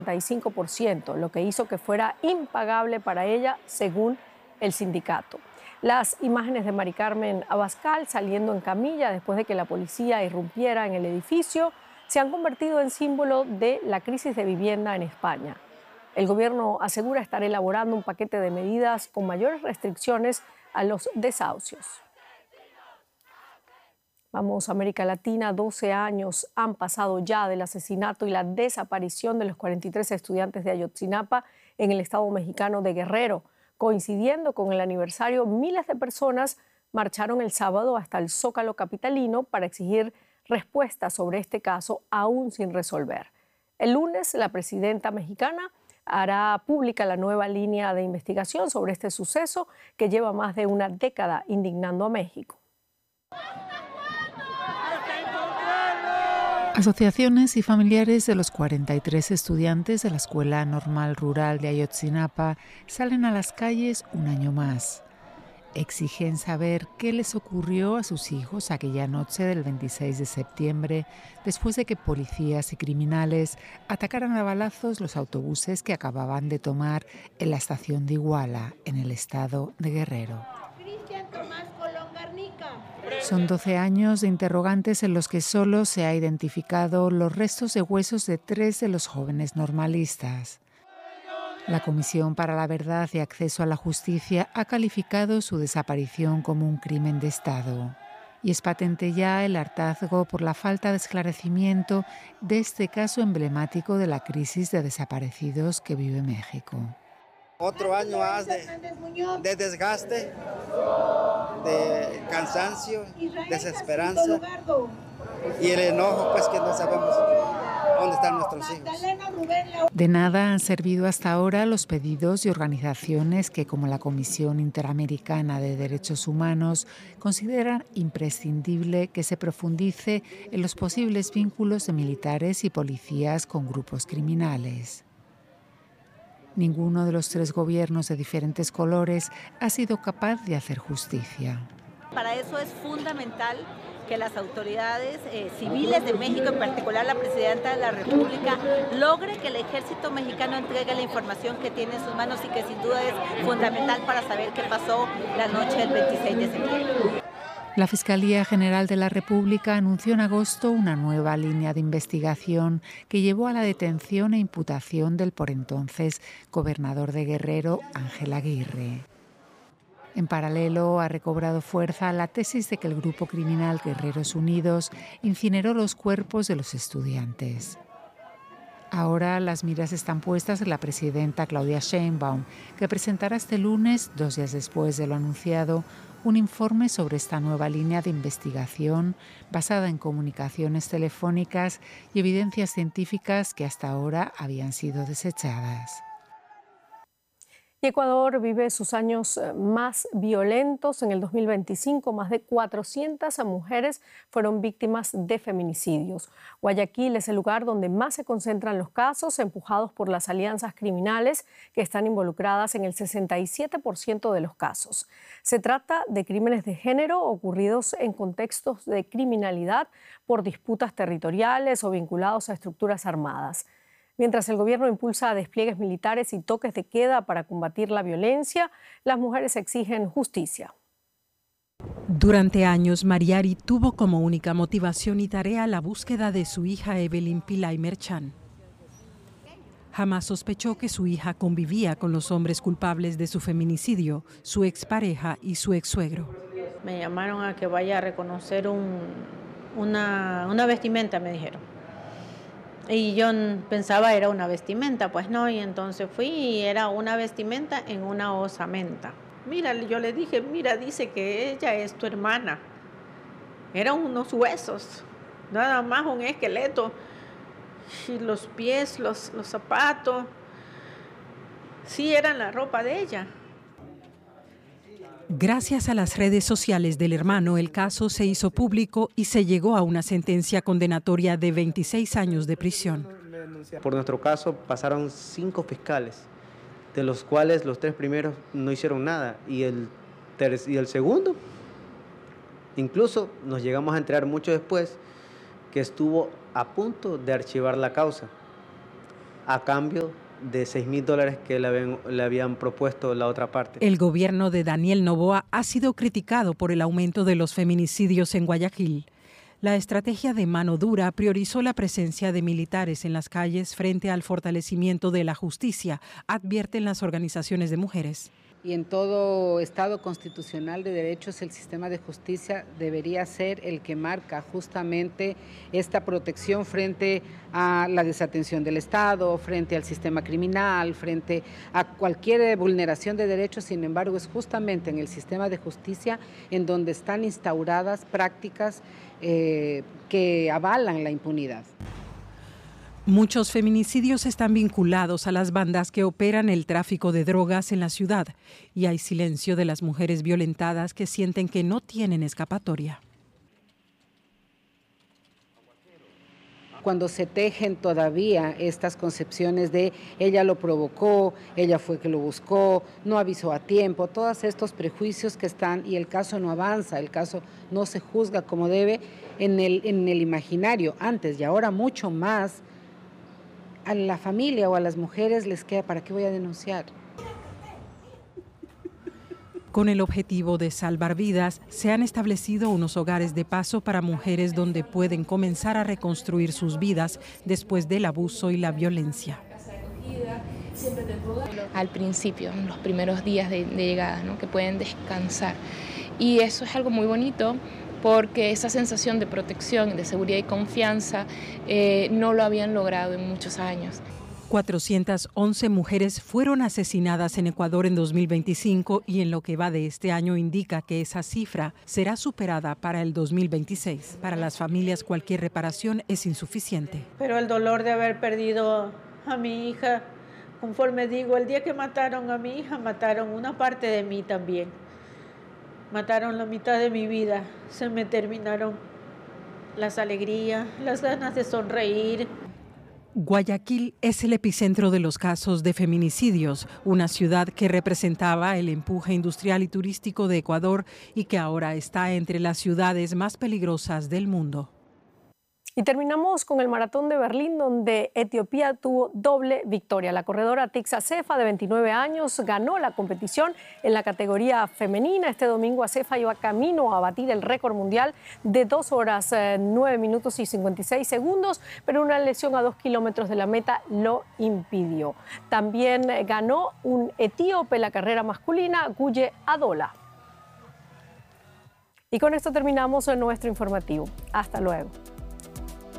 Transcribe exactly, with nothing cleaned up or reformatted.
treinta y cinco por ciento, lo que hizo que fuera impagable para ella, según el sindicato. Las imágenes de Mari Carmen Abascal saliendo en camilla después de que la policía irrumpiera en el edificio se han convertido en símbolo de la crisis de vivienda en España. El gobierno asegura estar elaborando un paquete de medidas con mayores restricciones a los desahucios. Vamos a América Latina. doce años han pasado ya del asesinato y la desaparición de los cuarenta y tres estudiantes de Ayotzinapa en el estado mexicano de Guerrero. Coincidiendo con el aniversario, miles de personas marcharon el sábado hasta el Zócalo capitalino para exigir respuestas sobre este caso aún sin resolver. El lunes, la presidenta mexicana hará pública la nueva línea de investigación sobre este suceso que lleva más de una década indignando a México. Asociaciones y familiares de los cuarenta y tres estudiantes de la Escuela Normal Rural de Ayotzinapa salen a las calles un año más. Exigen saber qué les ocurrió a sus hijos aquella noche del veintiséis de septiembre, después de que policías y criminales atacaran a balazos los autobuses que acababan de tomar en la estación de Iguala, en el estado de Guerrero. Son doce años de interrogantes en los que solo se ha identificado los restos de huesos de tres de los jóvenes normalistas. La Comisión para la Verdad y Acceso a la Justicia ha calificado su desaparición como un crimen de Estado. Y es patente ya el hartazgo por la falta de esclarecimiento de este caso emblemático de la crisis de desaparecidos que vive México. Otro año más de, de desgaste, de cansancio, desesperanza y el enojo, pues que no sabemos dónde están nuestros hijos. De nada han servido hasta ahora los pedidos de organizaciones que, como la Comisión Interamericana de Derechos Humanos, consideran imprescindible que se profundice en los posibles vínculos de militares y policías con grupos criminales. Ninguno de los tres gobiernos de diferentes colores ha sido capaz de hacer justicia. Para eso es fundamental que las autoridades eh, civiles de México, en particular la Presidenta de la República, logre que el ejército mexicano entregue la información que tiene en sus manos y que sin duda es fundamental para saber qué pasó la noche del veintiséis de septiembre. La Fiscalía General de la República anunció en agosto una nueva línea de investigación que llevó a la detención e imputación del por entonces gobernador de Guerrero, Ángel Aguirre. En paralelo, ha recobrado fuerza la tesis de que el grupo criminal Guerreros Unidos incineró los cuerpos de los estudiantes. Ahora las miras están puestas en la presidenta Claudia Sheinbaum, que presentará este lunes, dos días después de lo anunciado, un informe sobre esta nueva línea de investigación basada en comunicaciones telefónicas y evidencias científicas que hasta ahora habían sido desechadas. Y Ecuador vive sus años más violentos. En el dos mil veinticinco, más de cuatrocientas mujeres fueron víctimas de feminicidios. Guayaquil es el lugar donde más se concentran los casos, empujados por las alianzas criminales que están involucradas en el sesenta y siete por ciento de los casos. Se trata de crímenes de género ocurridos en contextos de criminalidad por disputas territoriales o vinculados a estructuras armadas. Mientras el gobierno impulsa despliegues militares y toques de queda para combatir la violencia, las mujeres exigen justicia. Durante años, Mariari tuvo como única motivación y tarea la búsqueda de su hija Evelyn Pillay Merchan. Jamás sospechó que su hija convivía con los hombres culpables de su feminicidio, su expareja y su exsuegro. Me llamaron a que vaya a reconocer un, una, una vestimenta, me dijeron. Y yo pensaba era una vestimenta, pues no, y entonces fui y era una vestimenta en una osamenta. Mira, yo le dije, mira, dice que ella es tu hermana. Eran unos huesos, nada más un esqueleto. Y los pies, los, los zapatos, sí eran la ropa de ella. Gracias a las redes sociales del hermano, el caso se hizo público y se llegó a una sentencia condenatoria de veintiséis años de prisión. Por nuestro caso pasaron cinco fiscales, de los cuales los tres primeros no hicieron nada y el, ter- y el segundo, incluso nos llegamos a enterar mucho después que estuvo a punto de archivar la causa. a cambio de seis mil dólares que le habían, le habían propuesto la otra parte. El gobierno de Daniel Noboa ha sido criticado por el aumento de los feminicidios en Guayaquil. La estrategia de mano dura priorizó la presencia de militares en las calles frente al fortalecimiento de la justicia, advierten las organizaciones de mujeres. Y en todo Estado constitucional de derechos el sistema de justicia debería ser el que marca justamente esta protección frente a la desatención del Estado, frente al sistema criminal, frente a cualquier vulneración de derechos. Sin embargo, es justamente en el sistema de justicia en donde están instauradas prácticas eh, que avalan la impunidad. Muchos feminicidios están vinculados a las bandas que operan el tráfico de drogas en la ciudad y hay silencio de las mujeres violentadas que sienten que no tienen escapatoria. Cuando se tejen todavía estas concepciones de ella lo provocó, ella fue que lo buscó, no avisó a tiempo, todos estos prejuicios que están y el caso no avanza, el caso no se juzga como debe en el, en el imaginario antes y ahora mucho más. A la familia o a las mujeres les queda, ¿para qué voy a denunciar? Con el objetivo de salvar vidas, se han establecido unos hogares de paso para mujeres donde pueden comenzar a reconstruir sus vidas después del abuso y la violencia. Al principio, en los primeros días de, de llegada, ¿no? Que pueden descansar. Y eso es algo muy bonito, porque esa sensación de protección, de seguridad y confianza eh, no lo habían logrado en muchos años. cuatrocientas once mujeres fueron asesinadas en Ecuador en dos mil veinticinco y en lo que va de este año indica que esa cifra será superada para el dos mil veintiséis. Para las familias cualquier reparación es insuficiente. Pero el dolor de haber perdido a mi hija, conforme digo, el día que mataron a mi hija, mataron una parte de mí también. Mataron la mitad de mi vida, se me terminaron las alegrías, las ganas de sonreír. Guayaquil es el epicentro de los casos de feminicidios, una ciudad que representaba el empuje industrial y turístico de Ecuador y que ahora está entre las ciudades más peligrosas del mundo. Y terminamos con el Maratón de Berlín, donde Etiopía tuvo doble victoria. La corredora Tigst Assefa, de veintinueve años, ganó la competición en la categoría femenina. Este domingo Assefa iba camino a batir el récord mundial de dos horas, nueve minutos y cincuenta y seis segundos, pero una lesión a dos kilómetros de la meta lo impidió. También ganó un etíope la carrera masculina, Guye Adola. Y con esto terminamos nuestro informativo. Hasta luego.